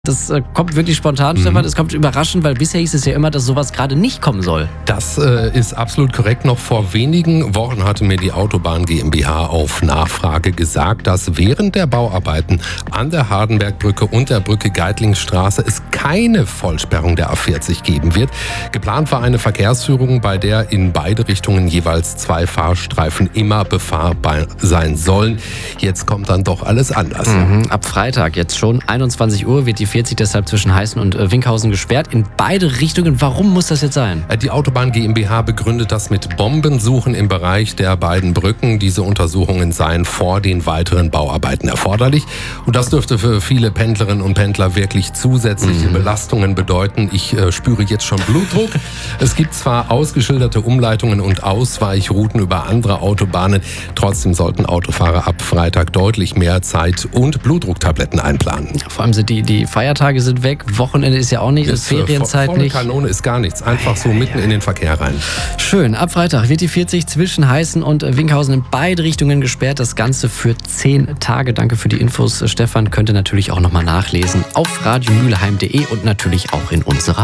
Das kommt wirklich spontan, Stefan. Es kommt überraschend, weil bisher hieß es ja immer, dass sowas gerade nicht kommen soll. Das ist absolut korrekt. Noch vor wenigen Wochen hatte mir die Autobahn GmbH auf Nachfrage gesagt, dass während der Bauarbeiten an der Hardenbergbrücke und der Brücke Geitlingsstraße es keine Vollsperrung der A40 geben wird. Geplant war eine Verkehrsführung, bei der in beide Richtungen jeweils 2 Fahrstreifen immer befahrbar sein sollen. Jetzt kommt dann doch alles anders. Ab Freitag jetzt schon, 21 Uhr, wird die 40 deshalb zwischen Heißen und Winkhausen gesperrt. In beide Richtungen. Warum muss das jetzt sein? Die Autobahn GmbH begründet das mit Bombensuchen im Bereich der beiden Brücken. Diese Untersuchungen seien vor den weiteren Bauarbeiten erforderlich. Und das dürfte für viele Pendlerinnen und Pendler wirklich zusätzliche Belastungen bedeuten. Ich spüre jetzt schon Blutdruck. Es gibt zwar ausgeschilderte Umleitungen und Ausweichrouten über andere Autobahnen. Trotzdem sollten Autofahrer ab Freitag deutlich mehr Zeit und Blutdrucktabletten einplanen. Vor allem sind die Feiertage sind weg, Wochenende ist ja auch nicht, ist Ferienzeit volle nicht. Kanone ist gar nichts, einfach so mitten in den Verkehr rein. Schön, ab Freitag wird die 40 zwischen Heißen und Winkhausen in beide Richtungen gesperrt. Das Ganze für 10 Tage. Danke für die Infos, Stefan. Könnt ihr natürlich auch nochmal nachlesen auf radiomülheim.de und natürlich auch in unserer